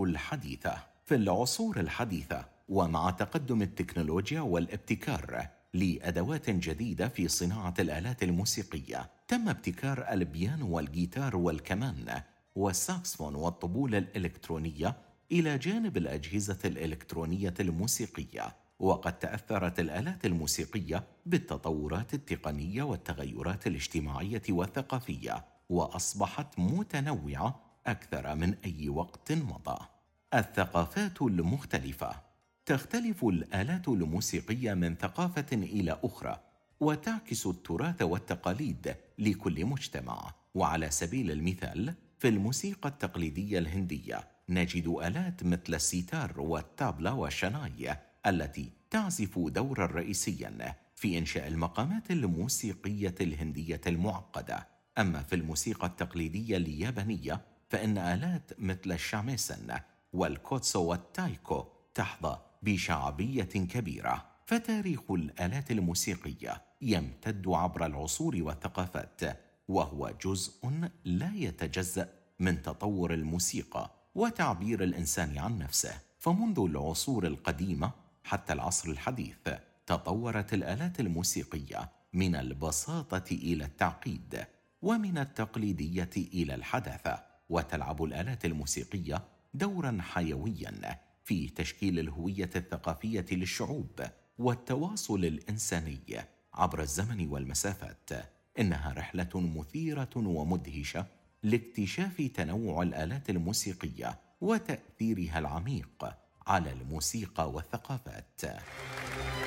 الحديثة. في العصور الحديثة ومع تقدم التكنولوجيا والابتكار لأدوات جديدة في صناعة الآلات الموسيقية، تم ابتكار البيانو والجيتار والكمان والساكسفون والطبول الإلكترونية إلى جانب الأجهزة الإلكترونية الموسيقية. وقد تأثرت الآلات الموسيقية بالتطورات التقنية والتغيرات الاجتماعية والثقافية، وأصبحت متنوعة أكثر من أي وقت مضى. الثقافات المختلفة. تختلف الآلات الموسيقية من ثقافة إلى أخرى، وتعكس التراث والتقاليد لكل مجتمع. وعلى سبيل المثال، في الموسيقى التقليدية الهندية نجد آلات مثل السيتار والطبلة والشناي التي تعزف دورا رئيسيا في إنشاء المقامات الموسيقية الهندية المعقدة. أما في الموسيقى التقليدية اليابانية فإن آلات مثل الشاميسن والكوتسو والتايكو تحظى بشعبية كبيرة. فتاريخ الآلات الموسيقية يمتد عبر العصور والثقافات، وهو جزء لا يتجزأ من تطور الموسيقى وتعبير الإنسان عن نفسه. فمنذ العصور القديمة حتى العصر الحديث تطورت الآلات الموسيقية من البساطة إلى التعقيد، ومن التقليدية إلى الحداثة. وتلعب الآلات الموسيقية دورا حيويا في تشكيل الهوية الثقافية للشعوب والتواصل الإنساني عبر الزمن والمسافات. إنها رحلة مثيرة ومدهشة لاكتشاف تنوع الآلات الموسيقية وتأثيرها العميق على الموسيقى والثقافات.